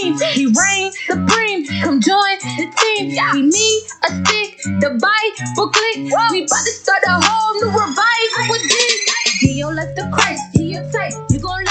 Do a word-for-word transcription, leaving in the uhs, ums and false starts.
dream. He reigns supreme. Come join the team. We need a stick, the Bible click. We about to start a whole new revival with this. He your life the Christ. He your type. You gon'